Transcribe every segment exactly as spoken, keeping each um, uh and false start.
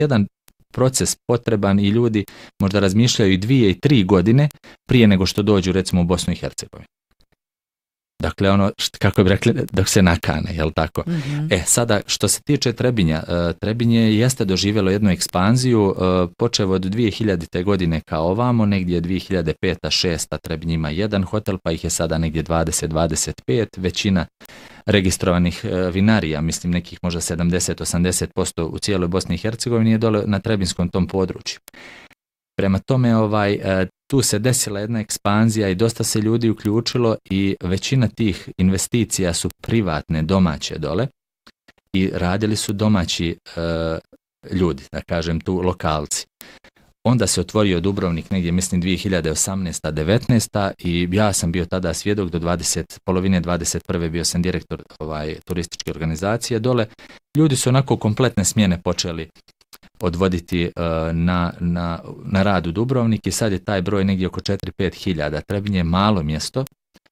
jedan proces potreban i ljudi možda razmišljaju i dvije i tri godine prije nego što dođu recimo u Bosnu i Hercegovinu. Dakle, ono, kako bi rekli, dok se nakane, jel tako? Mm-hmm. E, sada, što se tiče Trebinja, Trebinje jeste doživjelo jednu ekspanziju, počevo od dvije hiljadite godine kao ovamo, negdje dvije hiljade peta, šesta Trebinj ima jedan hotel, pa ih je sada negdje dvadeset do dvadeset pet, većina registrovanih vinarija, mislim nekih možda sedamdeset do osamdeset posto u cijeloj Bosni i Hercegovini je dole na Trebinskom tom području. Prema tome, ovaj, tu se desila jedna ekspanzija i dosta se ljudi uključilo i većina tih investicija su privatne, domaće dole i radili su domaći e, ljudi, da kažem tu lokalci. Onda se otvorio Dubrovnik negdje, mislim, dvije hiljade osamnaesta devetnaesta i ja sam bio tada svjedok do dvadeset, polovine dvadeset prve bio sam direktor ovaj, turističke organizacije dole. Ljudi su onako kompletne smjene počeli odvoditi uh, na, na, na rad u Dubrovnik i sad je taj broj negdje oko četiri do pet hiljada. Trebinje je malo mjesto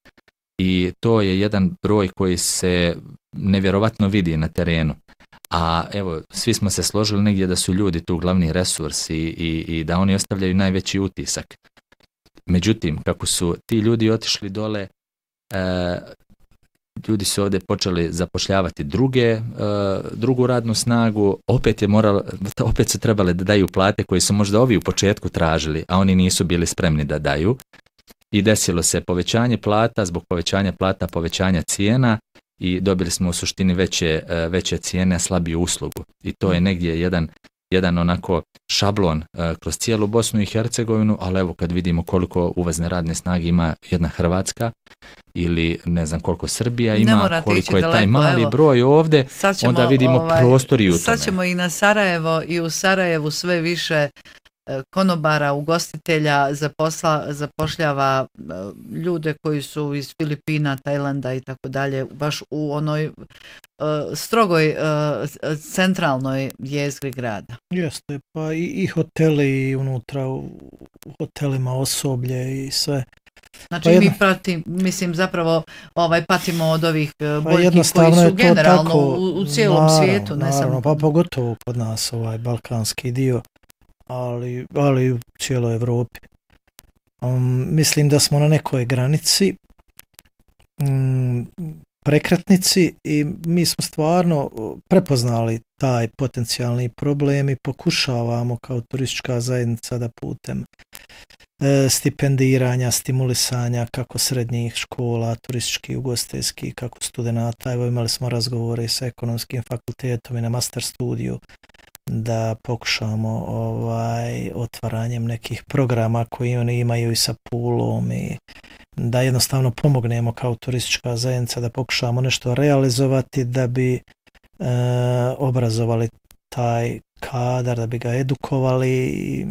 i to je jedan broj koji se nevjerovatno vidi na terenu. A evo, svi smo se složili negdje da su ljudi tu glavni resurs i, i, i da oni ostavljaju najveći utisak. Međutim, kako su ti ljudi otišli dole, e, ljudi su ovdje počeli zapošljavati druge, uh, drugu radnu snagu, opet je moralo, opet su trebali da daju plate koje su možda ovi u početku tražili, a oni nisu bili spremni da daju. I desilo se povećanje plata, zbog povećanja plata povećanja cijena i dobili smo u suštini veće, uh, veće cijene, slabiju uslugu. I to je negdje jedan, jedan onako šablon uh, kroz cijelu Bosnu i Hercegovinu, ali evo kad vidimo koliko uvozne radne snage ima jedna Hrvatska, ili ne znam koliko Srbija ima, koliko je taj mali evo, broj ovdje, ćemo, onda vidimo ovaj, prostor i u tome. Sad ćemo i na Sarajevo i u Sarajevu sve više konobara, ugostitelja zaposla, zapošljava ljude koji su iz Filipina, Tajlanda i tako dalje, baš u onoj uh, strogoj uh, centralnoj jezgri grada. Jeste, pa i, i hoteli unutra, u hotelima osoblje i sve. Znači pa jedno, mi prati, mislim zapravo ovaj patimo od ovih boljki koji su generalno tako, u, u cijelom naravno, svijetu, ne naravno, samo. Pa pogotovo kod nas ovaj balkanski dio, ali, ali u cijeloj Evropi. Um, mislim da smo na nekoj granici, um, prekretnici i mi smo stvarno prepoznali taj potencijalni problem i pokušavamo kao turistička zajednica da putem stipendiranja, stimulisanja kako srednjih škola, turističkih, ugostiteljskih, kako studenata. Evo imali smo razgovore sa ekonomskim fakultetom i na master studiju da pokušamo ovaj, otvaranjem nekih programa koji oni imaju i sa Pulom i da jednostavno pomognemo kao turistička zajednica da pokušamo nešto realizovati da bi e, obrazovali taj kadar, da bi ga edukovali i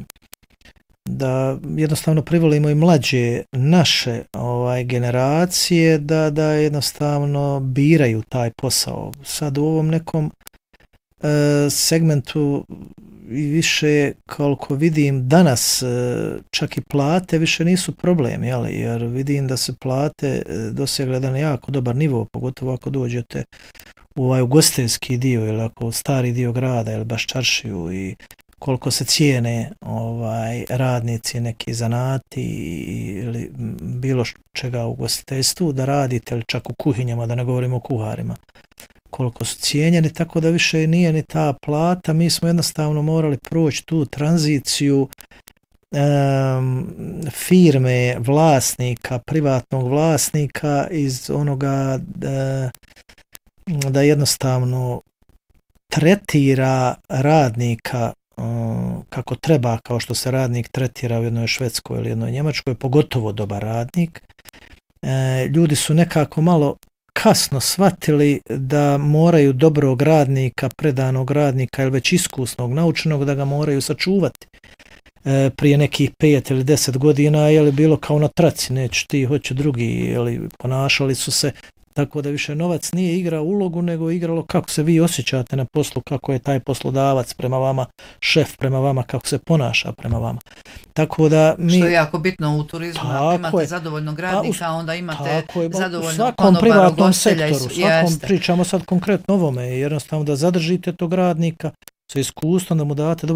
da jednostavno privolimo i mlađe naše ovaj, generacije da, da jednostavno biraju taj posao. Sad u ovom nekom e, segmentu i više koliko vidim danas e, čak i plate više nisu problem, jeli? Jer vidim da se plate dosegle jedan jako dobar nivo, pogotovo ako dođete u ovaj ugostiteljski dio ili ako stari dio grada ili baš čaršiju i koliko se cijene ovaj radnici, neki zanati ili bilo čega u ugostiteljstvu da radite ili čak u kuhinjama, da ne govorimo o kuharima, koliko su cijenjeni, tako da više nije ni ta plata. Mi smo jednostavno morali proći tu tranziciju um, firme, vlasnika, privatnog vlasnika iz onoga da, da jednostavno tretira radnika kako treba, kao što se radnik tretira u jednoj Švedskoj ili jednoj Njemačkoj, pogotovo dobar radnik. E, ljudi su nekako malo kasno shvatili da moraju dobrog radnika, predanog radnika ili već iskusnog, naučenog, da ga moraju sačuvati. E, prije nekih pet ili deset godina je li bilo kao na traci, neću ti, hoću drugi, ili ponašali su se tako da više novac nije igrao ulogu, nego igralo kako se vi osjećate na poslu, kako je taj poslodavac prema vama, šef prema vama, kako se ponaša prema vama. Tako da mi... Što je jako bitno u turizmu, ako imate je. zadovoljnog radnika, a u, onda imate zadovoljnog konobara, ugostitelja. U svakom svakom pričamo sad konkretno ovome, jednostavno da zadržite tog radnika sa iskustvom, da mu date